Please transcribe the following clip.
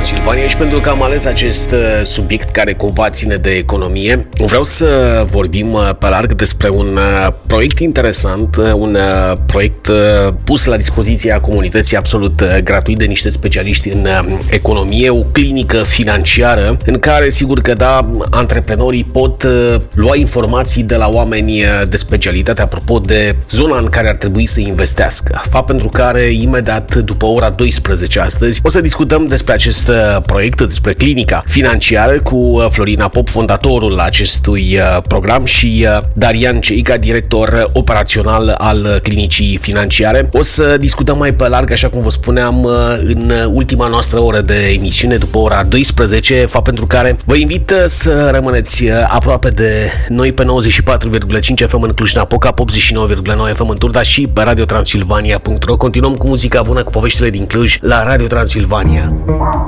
Transilvania și pentru că am ales acest subiect care cumva ține de economie, vreau să vorbim pe larg despre un proiect interesant, un proiect pus la dispoziția comunității absolut gratuit de niște specialiști în economie, o clinică financiară în care, sigur că da, antreprenorii pot lua informații de la oameni de specialitate apropo de zona în care ar trebui să investească. Fapt pentru care, imediat după ora 12 astăzi, o să discutăm despre acest proiect, despre clinica financiară cu Florina Pop, fondatorul acestui program, și Darian Ceica, director operațional al clinicii financiare. O să discutăm mai pe larg, așa cum vă spuneam, în ultima noastră oră de emisiune, după ora 12, fapt pentru care vă invit să rămâneți aproape de noi pe 94,5 FM în Cluj-Napoca, 89,9 FM în Turda și pe radiotransilvania.ro. Continuăm cu muzica bună, cu poveștile din Cluj la Radio Transilvania.